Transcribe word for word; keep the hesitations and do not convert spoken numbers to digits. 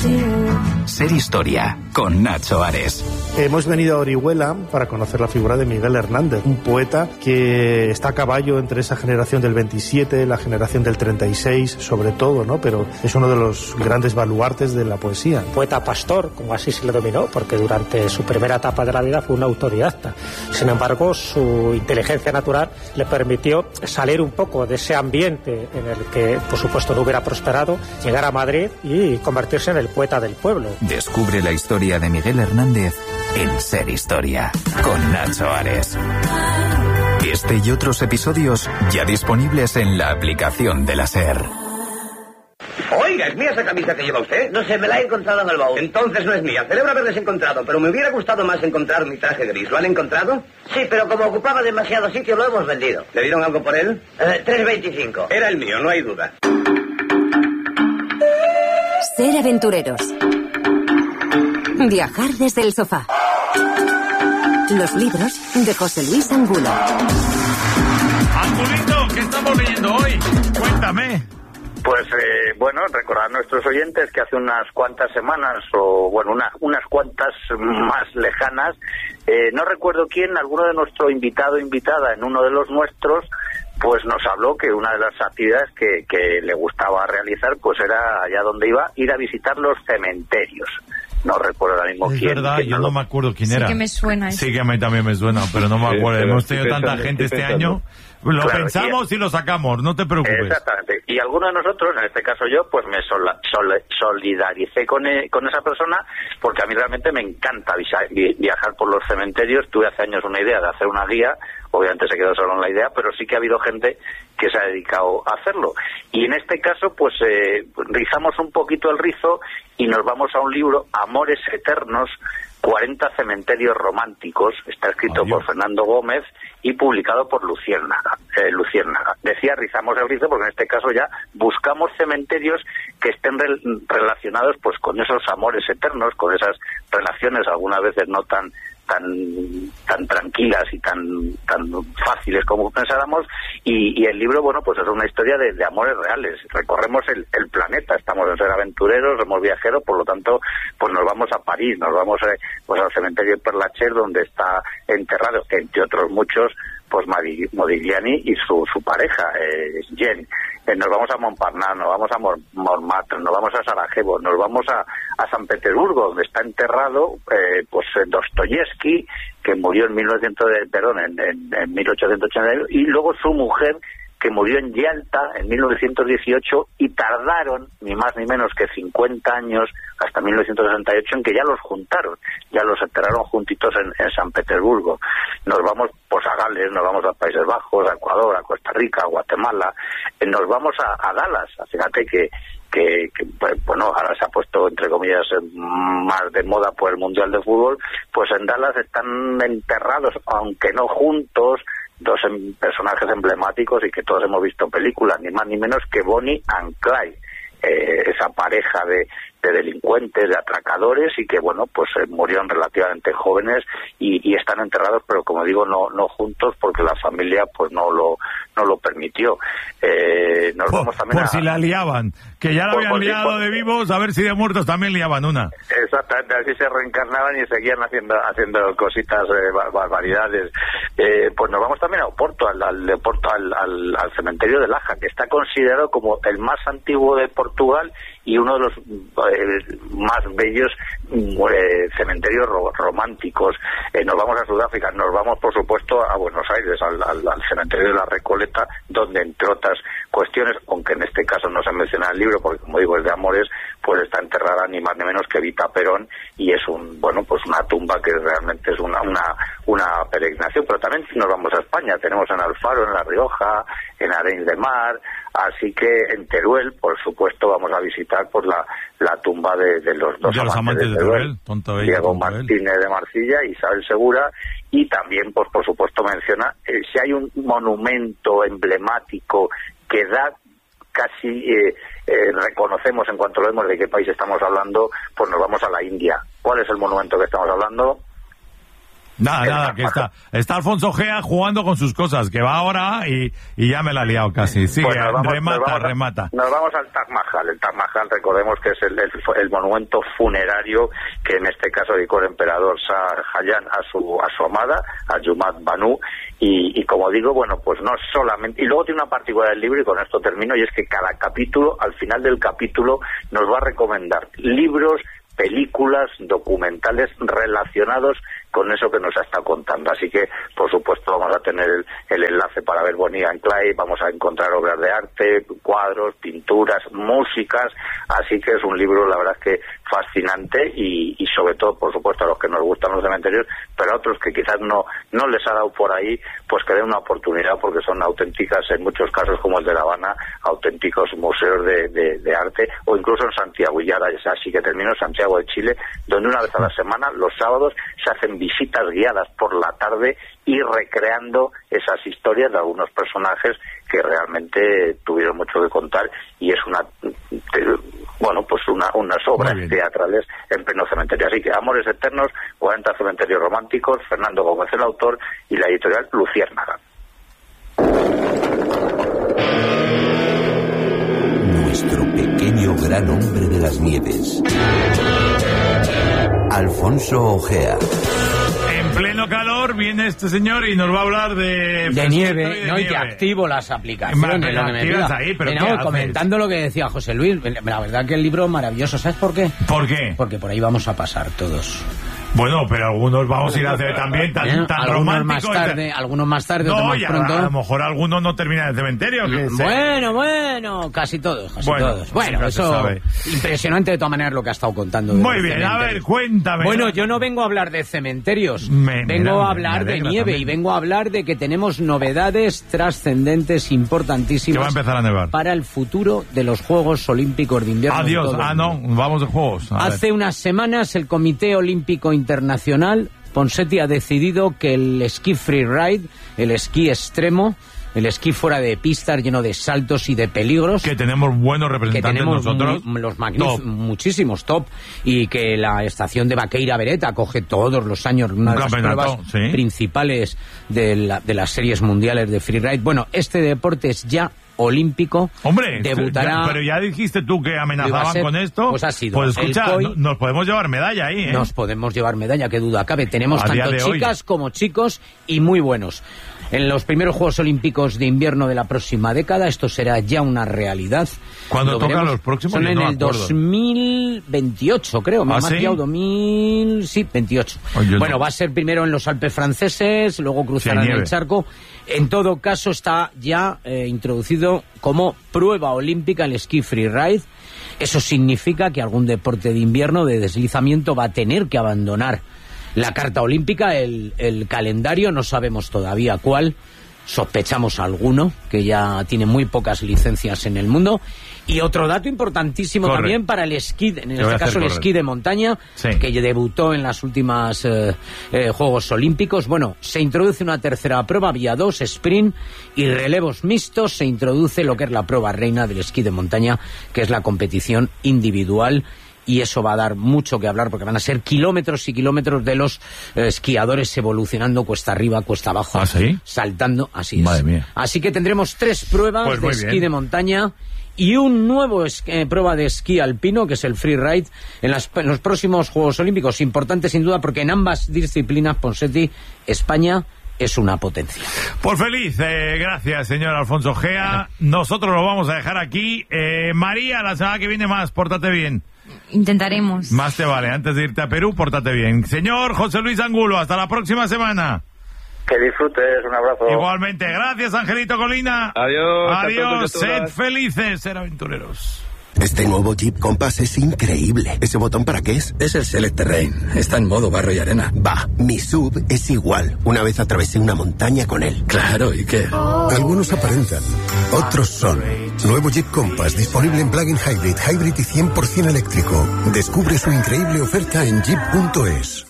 Ser Historia, con Nacho Ares. Hemos venido a Orihuela para conocer la figura de Miguel Hernández, un poeta que está a caballo entre esa generación del veintisiete, la generación del treinta y seis, sobre todo, ¿no? Pero es uno de los grandes baluartes de la poesía. Poeta pastor, como así se le dominó, porque durante su primera etapa de la vida fue un autodidacta. Sin embargo, su inteligencia natural le permitió salir un poco de ese ambiente en el que, por supuesto, no hubiera prosperado, llegar a Madrid y convertirse en el poeta del pueblo. Descubre la historia de Miguel Hernández en Ser Historia, con Nacho Ares. Este y otros episodios ya disponibles en la aplicación de la SER. Oiga, ¿es mía esa camisa que lleva usted? No sé, me la he encontrado en el baúl. Entonces no es mía. Celebro haberles encontrado, pero me hubiera gustado más encontrar mi traje gris. ¿Lo han encontrado? Sí, pero como ocupaba demasiado sitio, lo hemos vendido. ¿Le dieron algo por él? Eh, tres veinticinco. Era el mío, no hay duda. Ser aventureros. Viajar desde el sofá. Los libros de José Luis Angulo. Angulito, ¿qué estamos leyendo hoy? Cuéntame. Pues eh, bueno, recordar a nuestros oyentes que hace unas cuantas semanas, o bueno, una, unas cuantas más lejanas, eh, no recuerdo quién, alguno de nuestro invitado o invitada en uno de los nuestros, pues nos habló que una de las actividades que, que le gustaba realizar, pues era allá donde iba, ir a visitar los cementerios. No recuerdo ahora mismo es quién. Es verdad, yo no, lo... no me acuerdo quién sí era. Sí que me suena eso. Sí que a mí también me suena, pero no me acuerdo. Sí, Hemos tenido tanta gente este año. Lo claro, pensamos y, y lo sacamos, no te preocupes. Exactamente. Y alguno de nosotros, en este caso yo, pues me sol, sol, solidaricé con, e, con esa persona, porque a mí realmente me encanta viajar por los cementerios. Tuve hace años una idea de hacer una guía, obviamente se quedó solo en la idea, pero sí que ha habido gente que se ha dedicado a hacerlo. Y en este caso, pues eh, rizamos un poquito el rizo y nos vamos a un libro, Amores Eternos, cuarenta cementerios románticos. Está escrito Adiós. por Fernando Gómez y publicado por Luciérnaga. Eh, Luciérnaga. Decía, rizamos el rizo porque en este caso ya buscamos cementerios que estén re relacionados pues con esos amores eternos, con esas relaciones algunas veces no tan tan tan tranquilas y tan tan fáciles como pensáramos, y, y el libro, bueno, pues es una historia de, de amores reales. Recorremos el, el planeta, estamos en Ser Aventureros, somos viajeros, por lo tanto, pues nos vamos a París, nos vamos a, pues al cementerio de Père Lachaise, donde está enterrado, entre otros muchos, pues Modigliani y su, su pareja, eh, Jen. Eh, nos vamos a Montparnasse, nos vamos a Montmartre, nos vamos a Sarajevo, nos vamos a, a San Petersburgo, donde está enterrado eh, pues Dostoyevsky, que murió en mil novecientos, perdón, en, en, en mil ochocientos ochenta y uno, y luego su mujer, que murió en Yalta en mil novecientos dieciocho, y tardaron ni más ni menos que cincuenta años, hasta mil novecientos sesenta y ocho, en que ya los juntaron, ya los enterraron juntitos en, en San Petersburgo. Nos vamos pues a Gales, nos vamos a Países Bajos, a Ecuador, a Costa Rica, a Guatemala, eh, nos vamos a, a Dallas. Fíjate que que, que bueno, ahora se ha puesto entre comillas más de moda por el Mundial de Fútbol. Pues en Dallas están enterrados, aunque no juntos, dos em, personajes emblemáticos y que todos hemos visto películas, ni más ni menos que Bonnie and Clyde, eh, esa pareja de, de delincuentes, de atracadores, y que bueno, pues eh, murieron relativamente jóvenes y, y están enterrados, pero como digo, no no juntos, porque la familia pues no lo no lo permitió. Eh, nos por, vamos también por a, si la liaban, que ya la por, habían por, liado por, de vivos, a ver si de muertos también liaban una. Exactamente, así se reencarnaban y seguían haciendo haciendo cositas, eh, barbaridades. Eh, pues nos vamos también a Oporto, al, al, Oporto al, al, al cementerio de Laja, que está considerado como el más antiguo de Portugal y uno de los eh, más bellos eh, cementerios ro románticos. Eh, nos vamos a Sudáfrica, nos vamos por supuesto a Buenos Aires, al, al, al cementerio de la Recoleta, donde entre otras cuestiones, aunque en este caso no se menciona en el libro, porque como digo es de amores, pues está enterrada ni más ni menos que Evita Perón, y es un bueno pues una tumba que realmente es una una una peregrinación. Pero también si nos vamos a España, tenemos en Alfaro, en La Rioja, en Arenys de Mar, así que en Teruel, por supuesto, vamos a visitar pues la, la tumba de, de los dos de los amantes, amantes de Teruel, Teruel Diego Martínez de Marcilla, Isabel Segura, y también pues por supuesto menciona eh, si hay un monumento emblemático que da casi eh, eh, reconocemos en cuanto lo vemos de qué país estamos hablando, pues nos vamos a la India. ¿Cuál es el monumento que estamos hablando? Nada, nada, que está, está Alfonso Gea jugando con sus cosas, que va ahora y, y ya me la ha liado casi. Sigue, pues nos vamos, remata, nos vamos a, remata. Nos vamos al Taj Mahal. El Taj Mahal, recordemos que es el, el, el monumento funerario que en este caso dedicó el emperador Shah Jahan a su, a su amada, a Jumad Banu. Y, y como digo, bueno, pues no solamente... Y luego tiene una particularidad del libro, y con esto termino, y es que cada capítulo, al final del capítulo, nos va a recomendar libros, películas, documentales relacionados con eso que nos ha estado contando. Así que, por supuesto, vamos a tener el, el enlace para ver Bonnie and Clyde, vamos a encontrar obras de arte, cuadros, pinturas, músicas, así que es un libro, la verdad es que fascinante y, y sobre todo, por supuesto, a los que nos gustan los cementerios, pero a otros que quizás no, no les ha dado por ahí, pues que den una oportunidad, porque son auténticas, en muchos casos, como el de La Habana, auténticos museos de, de, de arte, o incluso en Santiago, y ya así que termino, en Santiago de Chile, donde una vez a la semana, los sábados, se hacen visitas guiadas por la tarde y recreando esas historias de algunos personajes que realmente tuvieron mucho que contar, y es una bueno pues una, unas obras teatrales en pleno cementerio. Así que Amores Eternos, cuarenta cementerios románticos, Fernando Gómez el autor, y la editorial Luciérnaga. Nuestro pequeño gran hombre de las nieves, Alfonso Ojea. En pleno calor viene este señor y nos va a hablar de... De nieve, de no, nieve. y que activo las aplicaciones. Me, lo que me ahí, pero no, ¿qué comentando haces? lo que decía José Luis, la verdad que el libro maravilloso, ¿sabes por qué? ¿Por qué? Porque por ahí vamos a pasar todos. Bueno, pero algunos vamos a ir a hacer también tan, ¿Eh? tan algunos románticos. más tarde, algunos más tarde, no, otros más y a, pronto. a lo mejor algunos no terminan en el cementerio. Que bueno, bueno, casi todos, casi bueno, todos. Bueno, eso sabe. Impresionante de todas maneras lo que ha estado contando. Muy bien, a ver, cuéntame. Bueno, yo no vengo a hablar de cementerios, me, vengo me, a hablar me de nieve también. y vengo a hablar de que tenemos novedades trascendentes importantísimas que va a empezar a nevar para el futuro de los Juegos Olímpicos de Invierno. Adiós, ah no, vamos de Juegos. A Hace ver. unas semanas el Comité Olímpico Internacional, Ponseti, ha decidido que el esquí freeride, el esquí extremo, el esquí fuera de pistas lleno de saltos y de peligros, que tenemos buenos representantes que tenemos nosotros, mu- los magníficos, muchísimos top, y que la estación de Baqueira Beretta acoge todos los años una de las pruebas sí. principales de, la, de las series mundiales de freeride. Bueno, este deporte es ya olímpico. Hombre, debutará. Ya, pero ya dijiste tú que amenazaban ser, con esto. Pues ha sido. Pues escucha, C O I, no, nos podemos llevar medalla ahí, ¿eh? Nos podemos llevar medalla, qué duda cabe. Tenemos A tanto día de chicas hoy. como chicos, y muy buenos. En los primeros Juegos Olímpicos de Invierno de la próxima década, esto será ya una realidad. ¿Cuándo Lo tocan veremos. los próximos? Son Yo en no me el acuerdo. dos mil veintiocho, creo. Me ¿Ah, ha sí? marcado dos mil... Sí, veintiocho. Oye, bueno, no. va a ser primero en los Alpes franceses, luego cruzarán nieve. el charco. En todo caso, está ya eh, introducido como prueba olímpica el esquí freeride. Eso significa que algún deporte de invierno de deslizamiento va a tener que abandonar la carta olímpica, el, el calendario, no sabemos todavía cuál. Sospechamos alguno, que ya tiene muy pocas licencias en el mundo. Y otro dato importantísimo Corre. también para el esquí, en Te voy este a hacer caso el correr. esquí de montaña, Sí. que debutó en las últimas eh, eh, Juegos Olímpicos. Bueno, se introduce una tercera prueba, vía dos, sprint y relevos mixtos. Se introduce lo que es la prueba reina del esquí de montaña, que es la competición individual. Y eso va a dar mucho que hablar, porque van a ser kilómetros y kilómetros de los eh, esquiadores evolucionando cuesta arriba, cuesta abajo, ¿Ah, sí? saltando, así es. Madre mía. Así que tendremos tres pruebas Pues de muy esquí bien. de montaña y un nuevo es- eh, prueba de esquí alpino, que es el freeride, en, las- en los próximos Juegos Olímpicos. Importante sin duda, porque en ambas disciplinas, Ponseti, España es una potencia. Pues feliz, eh, gracias, señor Alfonso Gea. Nosotros lo vamos a dejar aquí. Eh, María, la semana que viene más, pórtate bien. Intentaremos. Más te vale, antes de irte a Perú, pórtate bien. Señor José Luis Angulo, hasta la próxima semana. Que disfrutes, un abrazo. Igualmente, gracias, Angelito Colina. Adiós. Adiós, a todos y a sed todas. felices, ser aventureros. Este nuevo Jeep Compass es increíble. ¿Ese botón para qué es? Es el Select Terrain. Está en modo barro y arena. Va, mi sub es igual. Una vez atravesé una montaña con él. Claro, ¿y qué? Algunos aparentan, otros son. Nuevo Jeep Compass disponible en plug-in hybrid, hybrid y cien por ciento eléctrico. Descubre su increíble oferta en jeep punto es.